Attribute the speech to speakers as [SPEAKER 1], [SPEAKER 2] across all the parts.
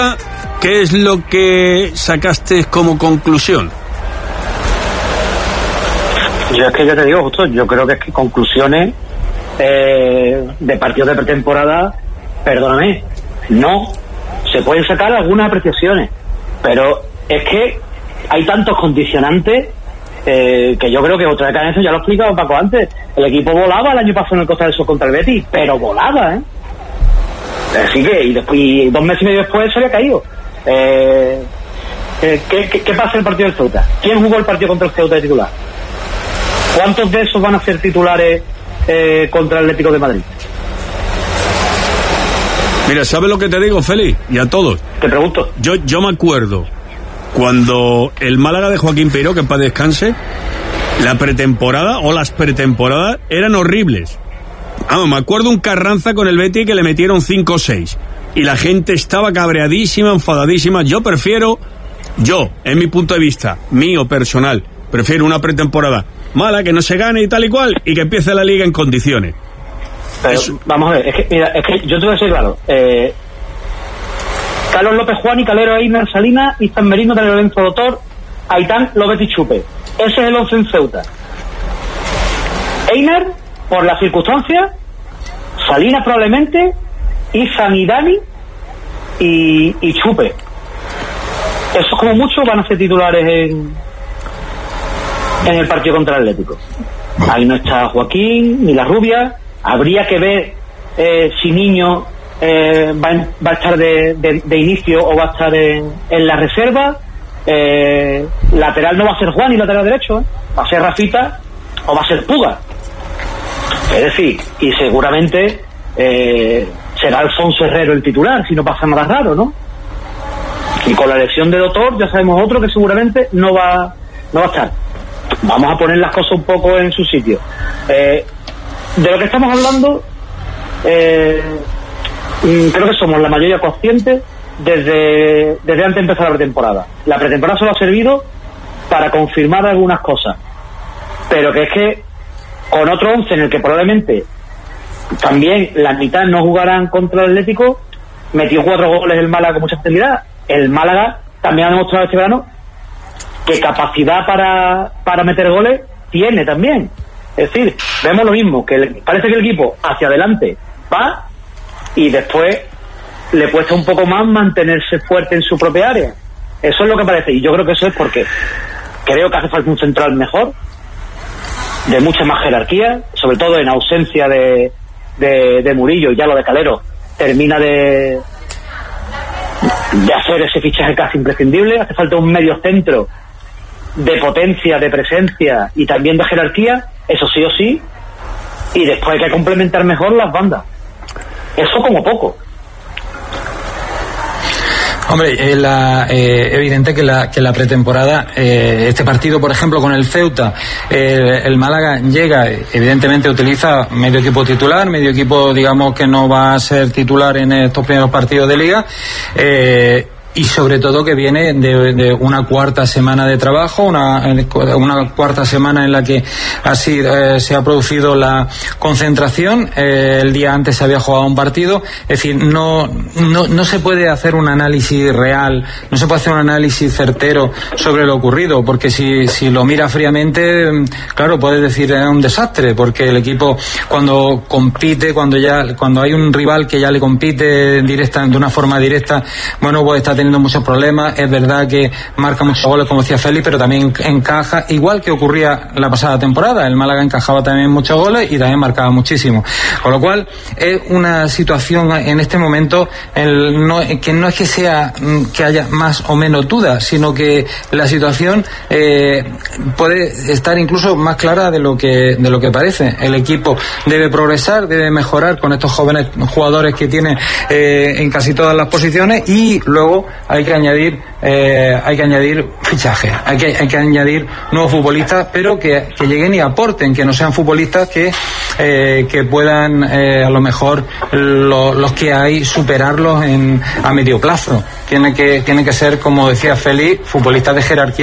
[SPEAKER 1] ¿Qué es lo que sacaste como conclusión?
[SPEAKER 2] Yo es que ya te digo, justo, yo creo que es que conclusiones de partidos de pretemporada, perdóname, no, se pueden sacar algunas apreciaciones, pero es que hay tantos condicionantes que yo creo que otra vez eso ya lo ha explicado Paco antes. El equipo volaba el año pasado en el Costa del Sol contra el Betis, pero volaba, así que y 2 meses y medio después se había caído. ¿Qué pasa en el partido del Ceuta? ¿Quién jugó el partido contra el Ceuta de titular? ¿Cuántos de esos van a ser titulares contra el Atlético de Madrid?
[SPEAKER 1] Mira, ¿sabes lo que te digo, Félix? Y a todos.
[SPEAKER 2] Te pregunto.
[SPEAKER 1] Yo me acuerdo cuando el Málaga de Joaquín Peiró, que en paz descanse, la pretemporada o las pretemporadas eran horribles. Me acuerdo un Carranza con el Betis que le metieron 5 o 6 y la gente estaba cabreadísima, enfadadísima. Yo, en mi punto de vista, mío personal, prefiero una pretemporada mala, que no se gane y tal y cual, y que empiece la liga en condiciones.
[SPEAKER 2] Pero, vamos a ver, es que yo te voy a decir claro. Carlos López Juan y Calero Einar Salinas, Izan Merino, Daniel Lorenzo Doctor, Aitán López y Chupe. Ese es el 11 en Ceuta. Einar, por las circunstancias, Salinas probablemente, Izan y Dani y Chupe. Esos como mucho van a ser titulares en el partido contra el Atlético. Ahí no está Joaquín ni la Rubia. Habría que ver si Niño va a estar de inicio o va a estar en la reserva. Lateral no va a ser Juan y lateral derecho, va a ser Rafita o va a ser Puga. Es decir, y seguramente será Alfonso Herrero el titular, si no pasa nada raro, ¿no? Y con la lesión de Doctor ya sabemos otro que seguramente no va a estar. Vamos a poner las cosas un poco en su sitio. De lo que estamos hablando, creo que somos la mayoría conscientes desde antes de empezar la pretemporada. La pretemporada solo ha servido para confirmar algunas cosas, pero que es que con otro 11 en el que probablemente también la mitad no jugarán contra el Atlético, metió 4 goles el Málaga con mucha facilidad. El Málaga también ha demostrado este verano que capacidad para meter goles tiene también. Es decir, vemos lo mismo, que parece que el equipo hacia adelante va y después le cuesta un poco más mantenerse fuerte en su propia área. Eso es lo que parece, y yo creo que eso es porque creo que hace falta un central mejor, de mucha más jerarquía, sobre todo en ausencia de Murillo. Ya lo de Calero termina de hacer ese fichaje casi imprescindible. Hace falta un medio centro de potencia, de presencia y también de jerarquía, eso sí o sí, y después hay que complementar mejor las bandas. Eso como poco.
[SPEAKER 3] Hombre, evidente que la pretemporada, este partido, por ejemplo, con el Ceuta, el Málaga llega, evidentemente utiliza medio equipo titular, medio equipo, digamos, que no va a ser titular en estos primeros partidos de liga, y sobre todo que viene de una cuarta semana de trabajo, una cuarta semana en la que así se ha producido la concentración. El día antes se había jugado un partido, es decir, no se puede hacer un análisis real, no se puede hacer un análisis certero sobre lo ocurrido, porque si lo mira fríamente, claro, puedes decir es un desastre, porque el equipo cuando compite, cuando hay un rival que ya le compite de una forma directa, bueno, pues está teniendo muchos problemas. Es verdad que marca muchos goles, como decía Félix, pero también encaja, igual que ocurría la pasada temporada. El Málaga encajaba también muchos goles y también marcaba muchísimo, con lo cual es una situación en este momento que no es que sea que haya más o menos dudas, sino que la situación puede estar incluso más clara de lo que parece. El equipo debe progresar, debe mejorar con estos jóvenes jugadores que tiene en casi todas las posiciones, y luego hay que añadir fichajes, hay que añadir nuevos futbolistas, pero que lleguen y aporten, que no sean futbolistas que puedan a lo mejor los que hay superarlos a medio plazo. Tiene que ser, como decía Félix, futbolistas de jerarquía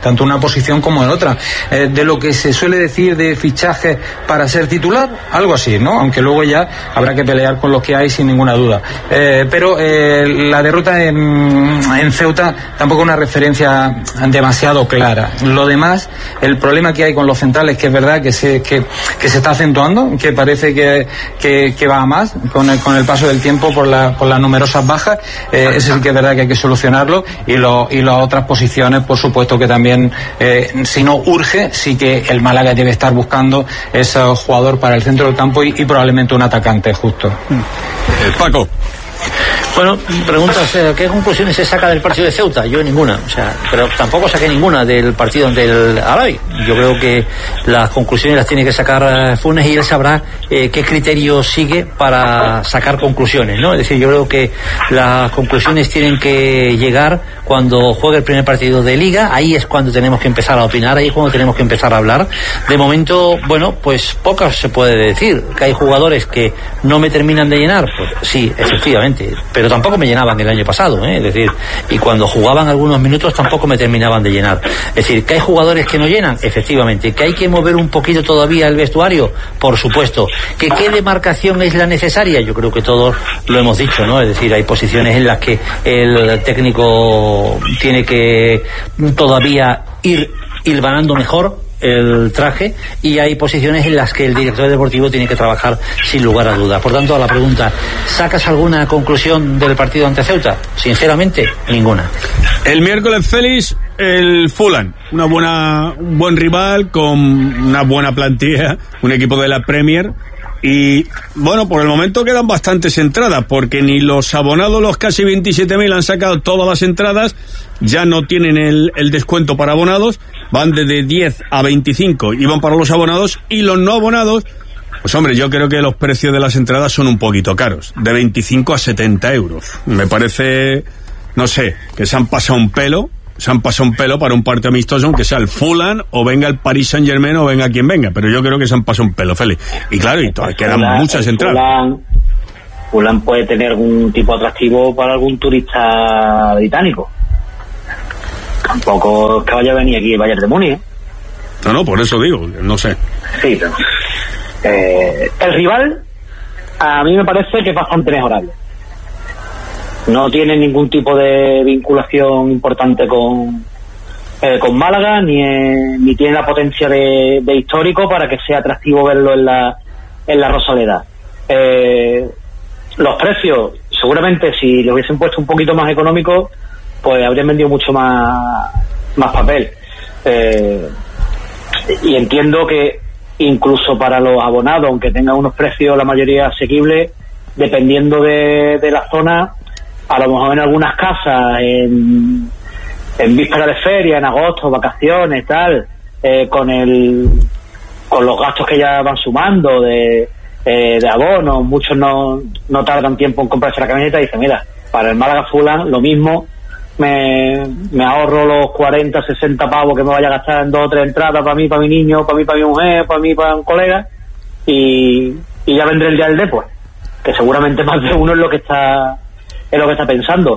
[SPEAKER 3] tanto en una posición como en otra. De lo que se suele decir de fichajes para ser titular, algo así, ¿no? Aunque luego ya habrá que pelear con los que hay sin ninguna duda. Pero la derrota en Ceuta tampoco es una referencia demasiado clara. Lo demás, el problema que hay con los centrales, que es verdad que se está acentuando, que parece que va a más con el paso del tiempo por las numerosas bajas, ese sí que es verdad que hay que solucionarlo, y las otras posiciones, por supuesto que también, si no urge, sí que el Málaga debe estar buscando ese jugador para el centro del campo y probablemente un atacante justo.
[SPEAKER 1] Paco.
[SPEAKER 4] Bueno, preguntas, ¿qué conclusiones se saca del partido de Ceuta? Yo ninguna, pero tampoco saqué ninguna del partido del Árabe. Yo creo que las conclusiones las tiene que sacar Funes, y él sabrá qué criterio sigue para sacar conclusiones, ¿no? Es decir, yo creo que las conclusiones tienen que llegar cuando juegue el primer partido de Liga. Ahí es cuando tenemos que empezar a opinar, ahí es cuando tenemos que empezar a hablar. De momento, bueno, pues pocas se puede decir. Que hay jugadores que no me terminan de llenar, pues sí, efectivamente, pero tampoco me llenaban el año pasado, es decir, y cuando jugaban algunos minutos tampoco me terminaban de llenar. Es decir, que hay jugadores que no llenan, efectivamente, que hay que mover un poquito todavía el vestuario, por supuesto, que qué demarcación es la necesaria, yo creo que todos lo hemos dicho, ¿no? Es decir, hay posiciones en las que el técnico tiene que todavía ir hilvanando mejor el traje, y hay posiciones en las que el director deportivo tiene que trabajar sin lugar a dudas. Por tanto, a la pregunta, ¿sacas alguna conclusión del partido ante Ceuta? Sinceramente, ninguna.
[SPEAKER 1] El miércoles, Félix, el Fulham, un buen rival con una buena plantilla, un equipo de la Premier. Y bueno, por el momento quedan bastantes entradas, porque ni los abonados, los casi 27.000, han sacado todas las entradas, ya no tienen el descuento para abonados, van de 10 a 25 y van para los abonados, y los no abonados, pues hombre, yo creo que los precios de las entradas son un poquito caros, de 25 a 70 euros. Me parece, no sé, que se han pasado un pelo para un partido amistoso, aunque sea el Fulham o venga el Paris Saint-Germain o venga quien venga, pero yo creo que se han pasado un pelo, Félix. Y claro, y todavía quedan muchas entradas.
[SPEAKER 2] Fulham puede tener algún tipo de atractivo para algún turista británico. Tampoco es que vaya a venir aquí el Bayern de Múnich.
[SPEAKER 1] No, por eso digo, no sé.
[SPEAKER 2] Sí, pero el rival a mí me parece que es bastante mejorable. No tiene ningún tipo de vinculación importante con Málaga, ni tiene la potencia de histórico para que sea atractivo verlo en la Rosaleda. Los precios, seguramente si le hubiesen puesto un poquito más económicos, pues habrían vendido mucho más papel. Y entiendo que incluso para los abonados, aunque tengan unos precios la mayoría asequibles, dependiendo de la zona, a lo mejor en algunas casas, en víspera de feria, en agosto, vacaciones, tal, con los gastos que ya van sumando de abonos, muchos no tardan tiempo en comprarse la camioneta y dicen, mira, para el Málaga Fulham lo mismo, me ahorro los 40, 60 pavos que me vaya a gastar en 2 o 3 entradas para mí, para mi niño, para mí, para mi mujer, para mí, para un colega, y ya vendré el día del después, que seguramente más de uno es lo que está pensando.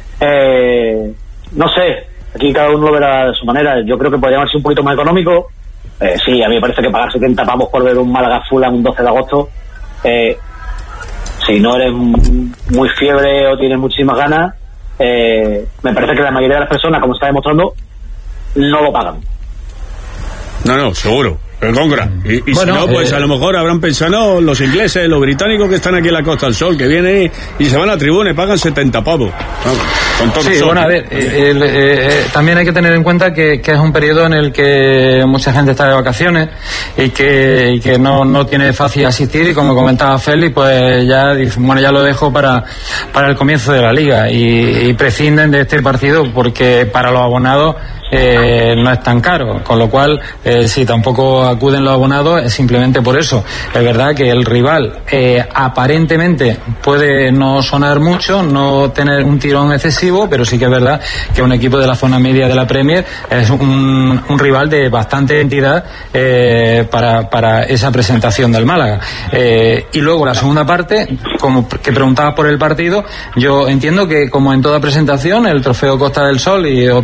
[SPEAKER 2] No sé, aquí cada uno lo verá de su manera. Yo creo que podría haber sido un poquito más económico. Sí, a mí me parece que pagar 70 pavos por ver un Málaga Fulham un 12 de agosto, si no eres muy fiebre o tienes muchísimas ganas, me parece que la mayoría de las personas, como se está demostrando, no lo pagan.
[SPEAKER 1] No, seguro. El Congra. Y bueno, si no, pues a lo mejor habrán pensado los ingleses, los británicos que están aquí en la Costa del Sol, que vienen y se van a tribuna y pagan 70 pavos. Con todo
[SPEAKER 3] sí, bueno, a ver, también hay que tener en cuenta que es un periodo en el que mucha gente está de vacaciones y que no tiene fácil asistir, y como comentaba Félix, pues ya lo dejo para el comienzo de la Liga, y prescinden de este partido porque para los abonados no es tan caro, con lo cual si tampoco acuden los abonados es simplemente por eso. Es verdad que el rival aparentemente puede no sonar mucho, no tener un tirón excesivo, pero sí que es verdad que un equipo de la zona media de la Premier es un rival de bastante entidad para esa presentación del Málaga. Y luego la segunda parte, como que preguntabas por el partido, yo entiendo que como en toda presentación el trofeo Costa del Sol y otros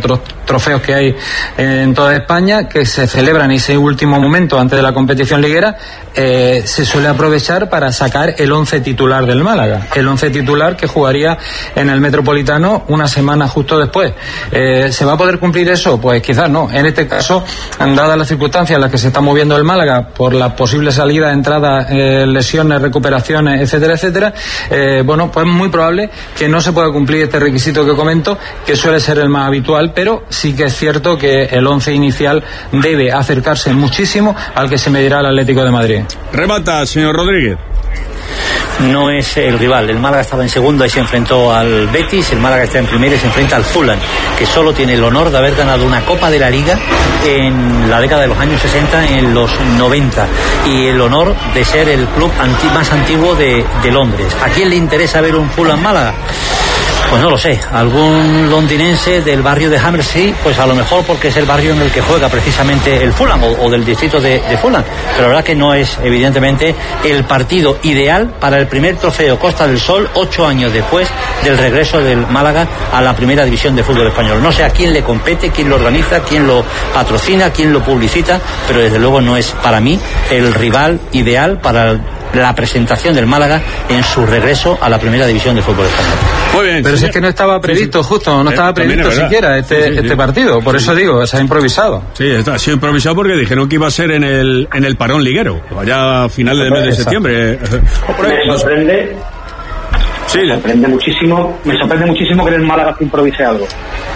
[SPEAKER 3] trofeos que hay en toda España, que se celebran en ese último momento antes de la competición liguera, se suele aprovechar para sacar el 11 titular del Málaga, el 11 titular que jugaría en el Metropolitano una semana justo después. ¿Se va a poder cumplir eso? Pues quizás no. En este caso, dadas las circunstancias en las que se está moviendo el Málaga por la posible salida, entrada, lesiones, recuperaciones, etcétera, etcétera, bueno, pues es muy probable que no se pueda cumplir este requisito que comento, que suele ser el más habitual, pero sí que es cierto que el 11 inicial debe acercarse muchísimo al que se medirá el Atlético de Madrid.
[SPEAKER 1] Remata, señor Rodríguez.
[SPEAKER 4] No es el rival. El Málaga estaba en segunda y se enfrentó al Betis. El Málaga está en primera y se enfrenta al Fulham, que solo tiene el honor de haber ganado una Copa de la Liga en la década de los años 60, en los 90, y el honor de ser el club más antiguo de Londres. ¿A quién le interesa ver un Fulham Málaga? Pues no lo sé, algún londinense del barrio de Hammersmith, pues a lo mejor porque es el barrio en el que juega precisamente el Fulham, o del distrito de Fulham, pero la verdad que no es evidentemente el partido ideal para el primer trofeo Costa del Sol 8 años después del regreso del Málaga a la primera división de fútbol español. No sé a quién le compete, quién lo organiza, quién lo patrocina, quién lo publicita, pero desde luego no es para mí el rival ideal para la presentación del Málaga en su regreso a la primera división de fútbol español.
[SPEAKER 1] Muy bien.
[SPEAKER 3] Pero si es que no estaba previsto, justo, no estaba previsto siquiera este partido, por eso digo, se ha improvisado.
[SPEAKER 1] Sí, ha sido improvisado porque dijeron que iba a ser en el parón liguero, allá a finales del mes de septiembre.
[SPEAKER 2] Me sorprende.
[SPEAKER 1] Sí,
[SPEAKER 2] me sorprende muchísimo que el Málaga se improvise algo.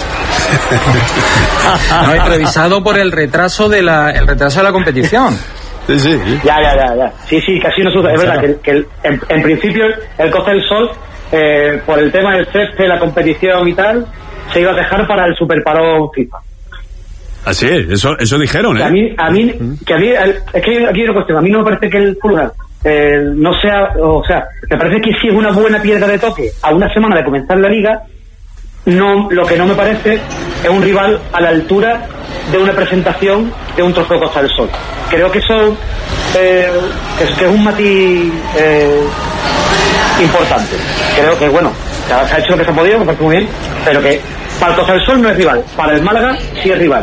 [SPEAKER 3] No, improvisado por el retraso de la competición.
[SPEAKER 1] Sí.
[SPEAKER 2] Ya. Sí, casi no sucede. Es verdad que en principio el Costa del Sol, por el tema del césped, la competición y tal, se iba a dejar para el superparón FIFA.
[SPEAKER 1] Así es, eso dijeron, ¿eh?
[SPEAKER 2] A mí, es que aquí hay una cuestión. A mí no me parece que el Fulham no sea, o sea, me parece que sí es una buena piedra de toque a una semana de comenzar la liga. No, lo que no me parece es un rival a la altura de una presentación de un trofeo Costa del Sol. Creo que eso que es un matiz importante. Creo que, bueno, se ha hecho lo que se ha podido, me parece muy bien, pero que para el Costa del Sol no es rival, para el Málaga sí es rival.